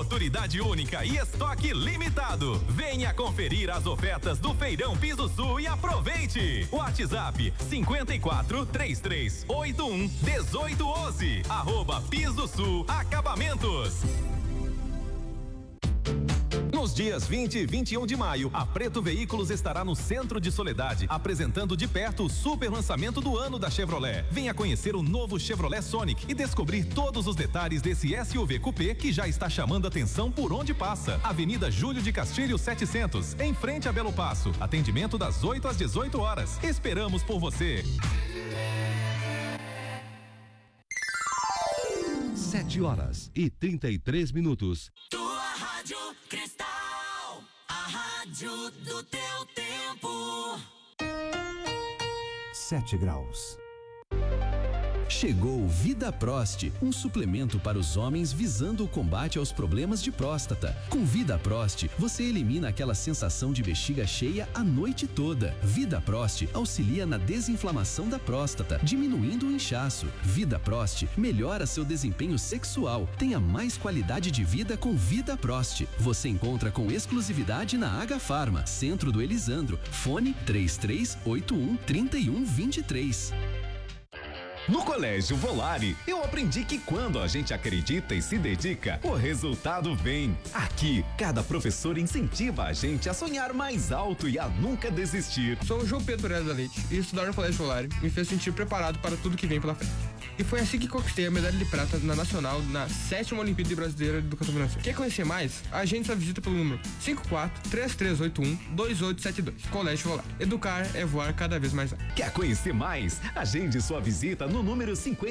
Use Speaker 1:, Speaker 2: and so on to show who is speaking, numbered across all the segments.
Speaker 1: Oportunidade única e estoque limitado. Venha conferir as ofertas do Feirão Piso Sul e aproveite. WhatsApp 5433811811. @Piso Sul Acabamentos. Nos dias 20 e 21 de maio, a Preto Veículos estará no centro de Soledade, apresentando de perto o super lançamento do ano da Chevrolet. Venha conhecer o novo Chevrolet Sonic e descobrir todos os detalhes desse SUV coupé que já está chamando atenção por onde passa. Avenida Júlio de Castilho 700, em frente a Belo Passo. Atendimento das 8 às 18 horas. Esperamos por você.
Speaker 2: 7h33.
Speaker 3: Tua Rádio Cristal, a rádio do teu tempo.
Speaker 4: 7 graus.
Speaker 5: Chegou o Vida Prost, um suplemento para os homens visando o combate aos problemas de próstata. Com Vida Prost, você elimina aquela sensação de bexiga cheia a noite toda. Vida Prost auxilia na desinflamação da próstata, diminuindo o inchaço. Vida Prost melhora seu desempenho sexual. Tenha mais qualidade de vida com Vida Prost. Você encontra com exclusividade na H Farma, Centro do Elisandro. Fone 3381-3123.
Speaker 1: No Colégio Volare, eu aprendi que quando a gente acredita e se dedica, o resultado vem. Aqui, cada professor incentiva a gente a sonhar mais alto e a nunca desistir.
Speaker 6: Sou o João Pedro Pereira da Leite e estudar no Colégio Volare me fez sentir preparado para tudo que vem pela frente. E foi assim que conquistei a medalha de prata na Nacional na 7ª Olimpíada Brasileira de Educação Financeira. Quer conhecer mais? Agende sua visita pelo número 54-3381-2872. Colégio Volare. Educar é voar cada vez mais alto.
Speaker 1: Quer conhecer mais? Agende sua visita no número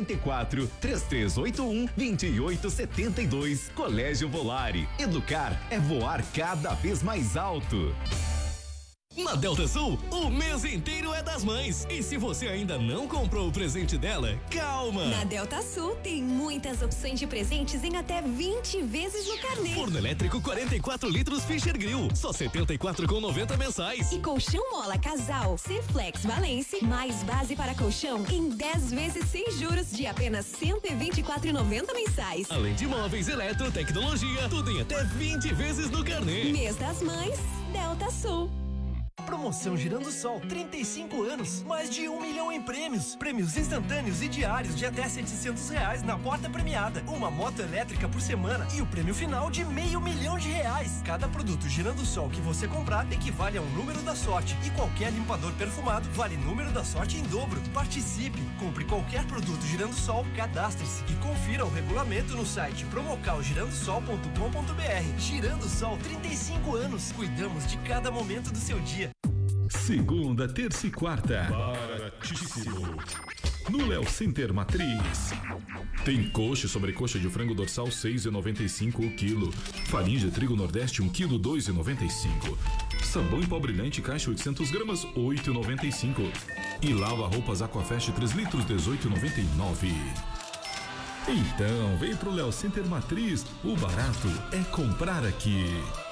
Speaker 1: 54-3381-2872. Colégio Volare. Educar é voar cada vez mais alto.
Speaker 7: Na Delta Sul, o mês inteiro é das mães. E se você ainda não comprou o presente dela, calma!
Speaker 8: Na Delta Sul tem muitas opções de presentes em até 20 vezes no carnê.
Speaker 7: Forno elétrico 44 litros Fischer Grill, só R$ 74,90 mensais.
Speaker 8: E colchão mola casal Cflex Valence, mais base para colchão em 10 vezes sem juros de apenas R$ 124,90 mensais.
Speaker 7: Além de móveis, eletrotecnologia, tudo em até 20 vezes no carnê.
Speaker 8: Mês das Mães, Delta Sul.
Speaker 9: Promoção Girando Sol, 35 anos, mais de 1 milhão em prêmios. Prêmios instantâneos e diários de até R$700 na porta premiada. Uma moto elétrica por semana e o prêmio final de R$500 mil. Cada produto Girando Sol que você comprar equivale a um número da sorte. E qualquer limpador perfumado vale número da sorte em dobro. Participe, compre qualquer produto Girando Sol, cadastre-se e confira o regulamento no site promocalgirandosol.com.br. Girando Sol, 35 anos. Cuidamos de cada momento do seu dia.
Speaker 10: Segunda, terça e quarta. Baratíssimo. No Léo Center Matriz. Tem coxa e sobrecoxa de frango dorsal 6,95 o quilo. Farinha de trigo Nordeste 1 quilo 2,95. Sabão em pó brilhante caixa 800 gramas 8,95. E lava roupas Aquafest 3 litros 18,99. Então, vem pro Léo Center Matriz. O barato é comprar aqui.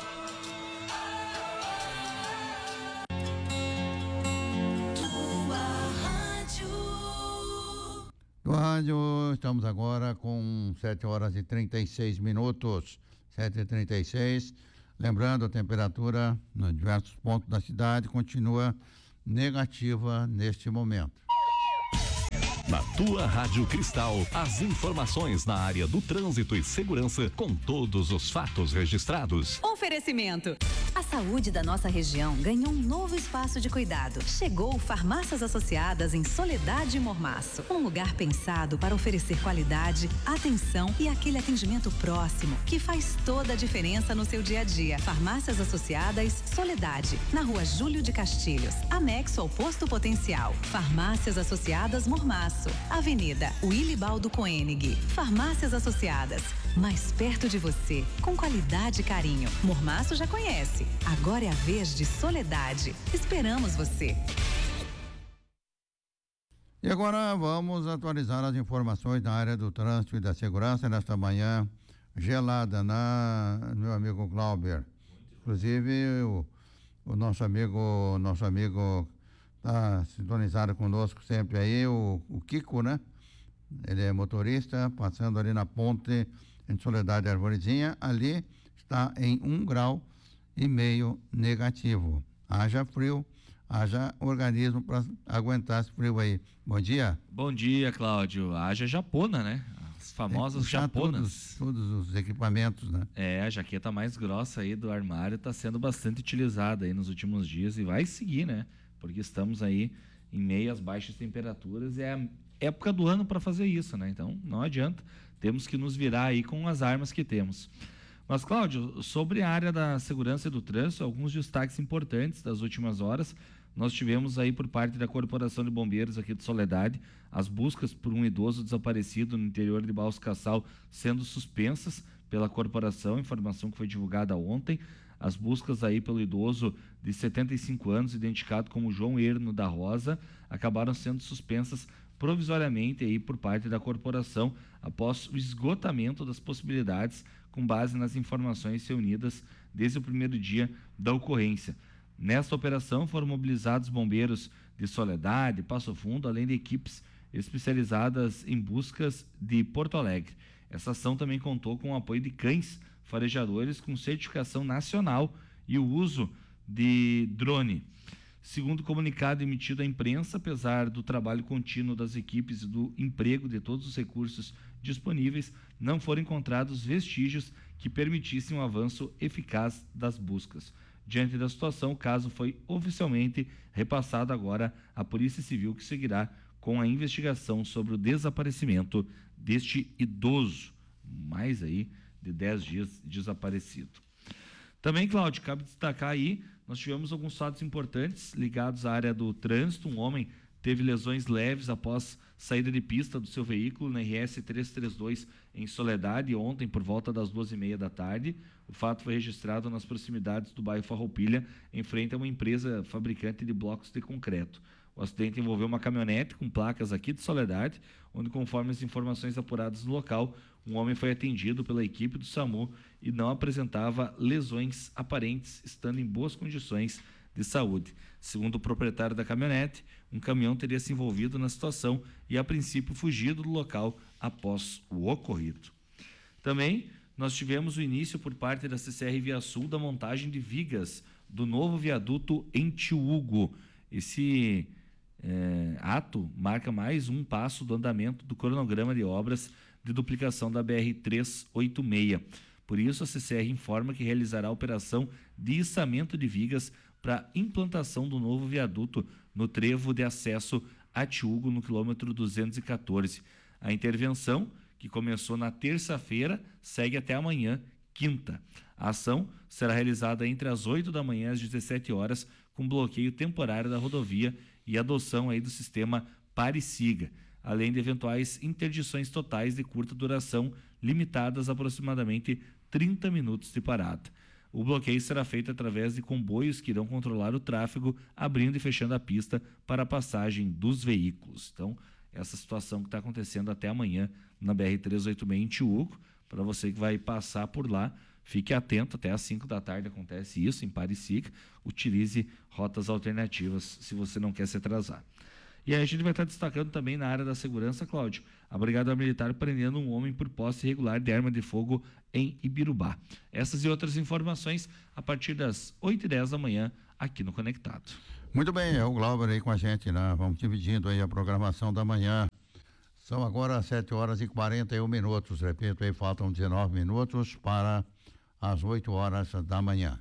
Speaker 11: Do rádio, estamos agora com 7h36, 7h36. Lembrando, a temperatura nos diversos pontos da cidade continua negativa neste momento.
Speaker 2: Na tua Rádio Cristal, as informações na área do trânsito e segurança com todos os fatos registrados.
Speaker 12: Oferecimento. A saúde da nossa região ganhou um novo espaço de cuidado. Chegou Farmácias Associadas em Soledade e Mormaço. Um lugar pensado para oferecer qualidade, atenção e aquele atendimento próximo que faz toda a diferença no seu dia a dia. Farmácias Associadas Soledade, na Rua Júlio de Castilhos, anexo ao Posto Potencial. Farmácias Associadas Mormaço, Avenida Wilibaldo Koenig. Farmácias Associadas, mais perto de você, com qualidade e carinho. Mormaço já conhece. Agora é a vez de Soledade. Esperamos você.
Speaker 11: E agora vamos atualizar as informações na área do trânsito e da segurança nesta manhã gelada, meu amigo Glauber. Inclusive o nosso amigo está sintonizado conosco sempre aí, o Kiko, né? Ele é motorista, passando ali na ponte em Soledade Arvorezinha, ali está em 1,5 grau negativo. Haja frio, haja organismo para aguentar esse frio aí. Bom dia.
Speaker 4: Bom dia, Cláudio. Haja japona, né? As famosas japonas.
Speaker 11: Todos os equipamentos, né?
Speaker 4: A jaqueta mais grossa aí do armário está sendo bastante utilizada aí nos últimos dias e vai seguir, né? Porque estamos aí em meio às baixas temperaturas e é a época do ano para fazer isso, né? Então, não adianta. Temos que nos virar aí com as armas que temos. Mas, Cláudio, sobre a área da segurança e do trânsito, alguns destaques importantes das últimas horas. Nós tivemos aí por parte da Corporação de Bombeiros aqui de Soledade, as buscas por um idoso desaparecido no interior de Baús Cassal sendo suspensas pela corporação, informação que foi divulgada ontem. As buscas aí pelo idoso de 75 anos, identificado como João Erno da Rosa, acabaram sendo suspensas provisoriamente aí por parte da corporação, após o esgotamento das possibilidades com base nas informações reunidas desde o primeiro dia da ocorrência. Nesta operação foram mobilizados bombeiros de Soledade, Passo Fundo, além de equipes especializadas em buscas de Porto Alegre. Essa ação também contou com o apoio de cães farejadores com certificação nacional e o uso de drone. Segundo o comunicado emitido à imprensa, apesar do trabalho contínuo das equipes e do emprego de todos os recursos disponíveis, não foram encontrados vestígios que permitissem um avanço eficaz das buscas. Diante da situação, o caso foi oficialmente repassado agora à Polícia Civil, que seguirá com a investigação sobre o desaparecimento deste idoso, mais aí de 10 dias desaparecido. Também, Cláudio, cabe destacar aí, nós tivemos alguns fatos importantes ligados à área do trânsito. Um homem teve lesões leves após saída de pista do seu veículo na RS 332 em Soledade, ontem por volta das 2h30 da tarde. O fato foi registrado nas proximidades do bairro Farroupilha, em frente a uma empresa fabricante de blocos de concreto. O acidente envolveu uma caminhonete com placas aqui de Soledade, onde, conforme as informações apuradas no local, um homem foi atendido pela equipe do SAMU e não apresentava lesões aparentes, estando em boas condições de saúde. Segundo o proprietário da caminhonete, um caminhão teria se envolvido na situação e, a princípio, fugido do local após o ocorrido. Também nós tivemos o início por parte da CCR Via Sul da montagem de vigas do novo viaduto em Tiúgo. Esse ato marca mais um passo do andamento do cronograma de obras de duplicação da BR-386. Por isso, a CCR informa que realizará a operação de içamento de vigas para implantação do novo viaduto no trevo de acesso a Tiúgo, no quilômetro 214. A intervenção, que começou na terça-feira, segue até amanhã, quinta. A ação será realizada entre as 8 da manhã às 17 horas, com bloqueio temporário da rodovia e adoção aí do sistema Pare e Siga, além de eventuais interdições totais de curta duração, limitadas a aproximadamente 30 minutos de parada. O bloqueio será feito através de comboios que irão controlar o tráfego, abrindo e fechando a pista para a passagem dos veículos. Então, essa situação que está acontecendo até amanhã na BR-386 em Tiúgo, para você que vai passar por lá, fique atento, até às 5 da tarde acontece isso, em Pare e Siga. Utilize rotas alternativas se você não quer se atrasar. E aí a gente vai estar destacando também na área da segurança, Cláudio, a Brigada Militar prendendo um homem por posse irregular de arma de fogo em Ibirubá. Essas e outras informações a partir das 8h10 da manhã aqui no Conectado.
Speaker 11: Muito bem, é o Glauber aí com a gente, né? Vamos dividindo aí a programação da manhã. São agora 7h41. Repito aí, faltam 19 minutos para as 8h da manhã.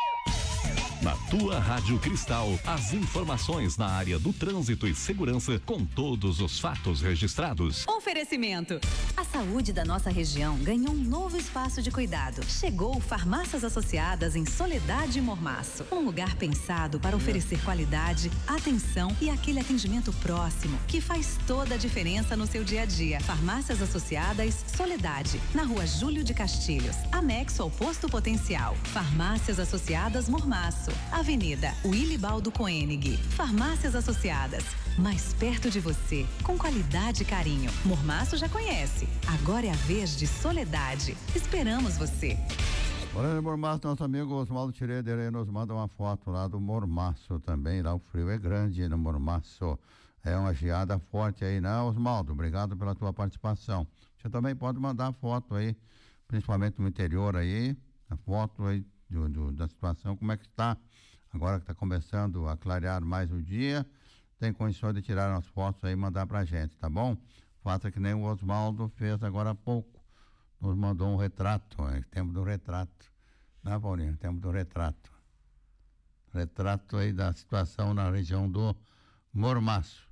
Speaker 2: Na tua Rádio Cristal, as informações na área do trânsito e segurança com todos os fatos registrados.
Speaker 12: Oferecimento. A saúde da nossa região ganhou um novo espaço de cuidado. Chegou Farmácias Associadas em Soledade e Mormaço. Um lugar pensado para oferecer qualidade, atenção e aquele atendimento próximo que faz toda a diferença no seu dia a dia. Farmácias Associadas Soledade, na Rua Júlio de Castilhos, anexo ao Posto Potencial. Farmácias Associadas Mormaço, Avenida Wilibaldo Koenig. Farmácias Associadas, mais perto de você, com qualidade e carinho. Mormaço já conhece, agora é a vez de Soledade. Esperamos você.
Speaker 11: Olha, no Mormaço, nosso amigo Oswaldo Tireder aí nos manda uma foto lá do Mormaço também. Lá o frio é grande no Mormaço. É uma geada forte aí, né, Oswaldo? Obrigado pela tua participação. Você também pode mandar foto aí principalmente no interior aí, a foto aí da situação, como é que está, agora que está começando a clarear mais o dia, tem condições de tirar umas fotos aí e mandar pra gente, tá bom? Faça que nem o Oswaldo fez agora há pouco, nos mandou um retrato, tempo do retrato, né, Paulinho? Tempo do retrato. Retrato aí da situação na região do Mormaço.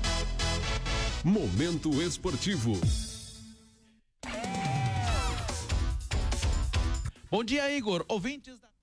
Speaker 13: Momento esportivo.
Speaker 14: Bom dia, Igor. Ouvintes da...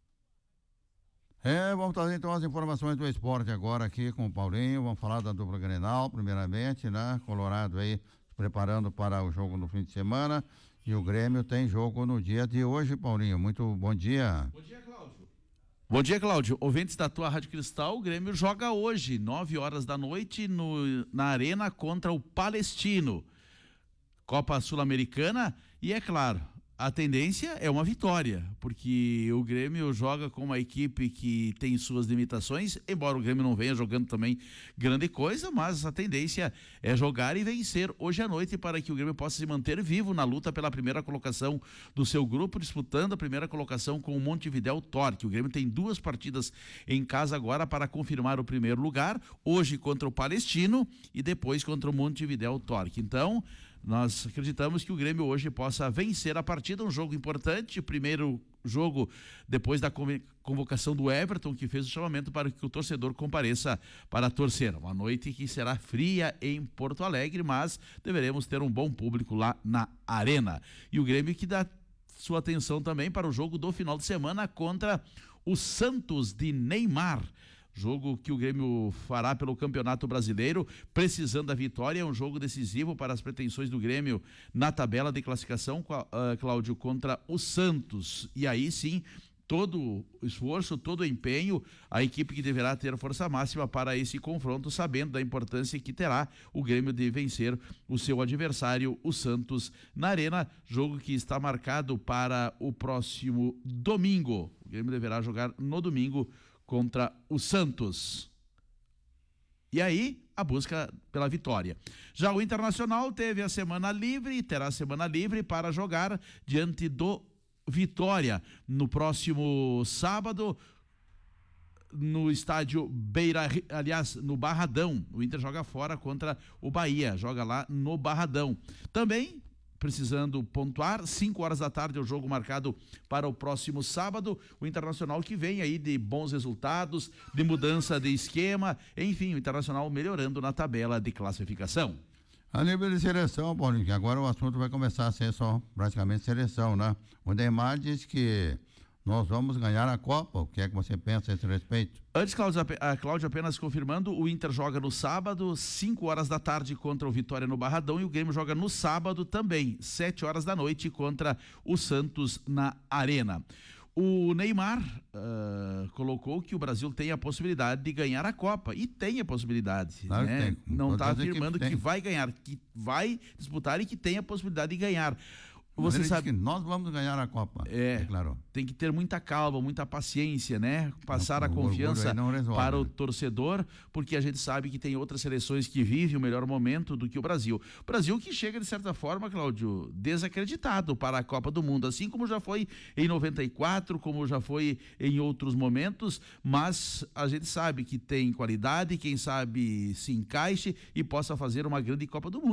Speaker 11: Vamos trazer então as informações do esporte agora aqui com o Paulinho. Vamos falar da dupla Grenal, primeiramente, né? Colorado aí se preparando para o jogo no fim de semana. E o Grêmio tem jogo no dia de hoje, Paulinho. Muito bom dia.
Speaker 14: Bom dia, Cláudio. Bom dia, Cláudio. Ouvintes da tua Rádio Cristal, o Grêmio joga hoje, 9h da noite, na Arena contra o Palestino. Copa Sul-Americana e, é claro, a tendência é uma vitória, porque o Grêmio joga com uma equipe que tem suas limitações, embora o Grêmio não venha jogando também grande coisa, mas a tendência é jogar e vencer hoje à noite para que o Grêmio possa se manter vivo na luta pela primeira colocação do seu grupo, disputando a primeira colocação com o Montevidéu Torque. O Grêmio tem 2 partidas em casa agora para confirmar o primeiro lugar, hoje contra o Palestino e depois contra o Montevidéu Torque. Então, nós acreditamos que o Grêmio hoje possa vencer a partida, um jogo importante, o primeiro jogo depois da convocação do Everton, que fez o chamamento para que o torcedor compareça para torcer. Uma noite que será fria em Porto Alegre, mas deveremos ter um bom público lá na Arena. E o Grêmio que dá sua atenção também para o jogo do final de semana contra o Santos de Neymar. Jogo que o Grêmio fará pelo Campeonato Brasileiro, precisando da vitória, é um jogo decisivo para as pretensões do Grêmio na tabela de classificação, Cláudio, contra o Santos. E aí sim, todo o esforço, todo o empenho, a equipe que deverá ter força máxima para esse confronto, sabendo da importância que terá o Grêmio de vencer o seu adversário, o Santos, na Arena, jogo que está marcado para o próximo domingo. O Grêmio deverá jogar no domingo contra o Santos. E aí, a busca pela vitória. Já o Internacional teve a semana livre e terá a semana livre para jogar diante do Vitória no próximo sábado no estádio no Barradão. O Inter joga fora contra o Bahia, joga lá no Barradão. Também precisando pontuar, 5h da tarde é o jogo marcado para o próximo sábado, o Internacional que vem aí de bons resultados, de mudança de esquema, enfim, o Internacional melhorando na tabela de classificação.
Speaker 11: A nível de seleção, Paulinho, que agora o assunto vai começar a ser só praticamente seleção, né? O Neymar diz que nós vamos ganhar a Copa. O que é que você pensa a esse respeito?
Speaker 14: Antes, Cláudio, apenas confirmando, o Inter joga no sábado, 5h da tarde contra o Vitória no Barradão, e o Grêmio joga no sábado também, 7h da noite contra o Santos na Arena. O Neymar colocou que o Brasil tem a possibilidade de ganhar a Copa, e tem a possibilidade,
Speaker 11: claro,
Speaker 14: né?
Speaker 11: Tem.
Speaker 14: Não está afirmando que vai ganhar, que vai disputar e que tem a possibilidade de ganhar. Você sabe
Speaker 11: que nós vamos ganhar a Copa, declarou.
Speaker 14: Tem que ter muita calma, muita paciência, né? Passar a confiança para o torcedor, porque a gente sabe que tem outras seleções que vivem o melhor momento do que o Brasil. O Brasil que chega, de certa forma, Cláudio, desacreditado para a Copa do Mundo, assim como já foi em 94, como já foi em outros momentos, mas a gente sabe que tem qualidade, quem sabe se encaixe e possa fazer uma grande Copa do Mundo.